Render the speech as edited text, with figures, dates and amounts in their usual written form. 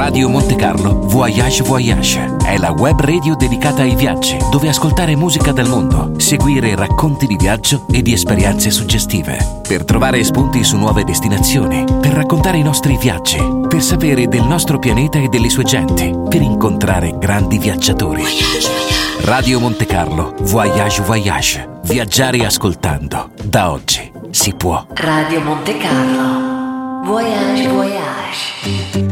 Radio Monte Carlo Voyage Voyage è la web radio dedicata ai viaggi, dove ascoltare musica dal mondo, seguire racconti di viaggio e di esperienze suggestive, per trovare spunti su nuove destinazioni, per raccontare i nostri viaggi, per sapere del nostro pianeta e delle sue genti, per incontrare grandi viaggiatori. Radio Monte Carlo Voyage Voyage. Viaggiare ascoltando. Da oggi si può. Radio Monte Carlo Voyage Voyage.